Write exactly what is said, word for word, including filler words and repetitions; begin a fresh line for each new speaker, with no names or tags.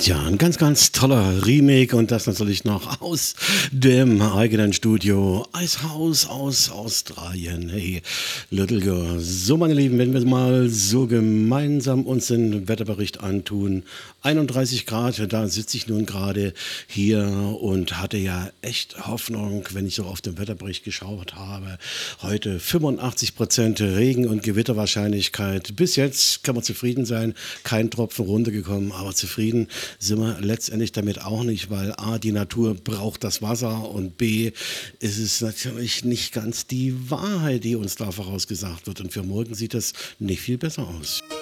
Ja, ein ganz, ganz toller Remake und das natürlich noch aus dem eigenen Studio Eishaus aus Australien. Hey, Little Girl. So, meine Lieben, wenn wir mal so gemeinsam uns den Wetterbericht antun. einunddreißig Grad, da sitze ich nun gerade hier und hatte ja echt Hoffnung, wenn ich so auf den Wetterbericht geschaut habe. Heute fünfundachtzig Prozent Regen- und Gewitterwahrscheinlichkeit. Bis jetzt kann man zufrieden sein. Kein Tropfen runtergekommen, aber zufrieden sind wir letztendlich damit auch nicht, weil A, die Natur braucht das Wasser und B, ist es natürlich nicht ganz die Wahrheit, die uns da vorausgesagt wird. Und für morgen sieht das nicht viel besser aus.